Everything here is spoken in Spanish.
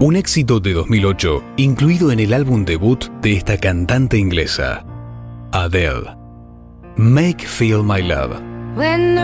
un éxito de 2008, incluido en el álbum debut de esta cantante inglesa, Adele. Make Feel My Love.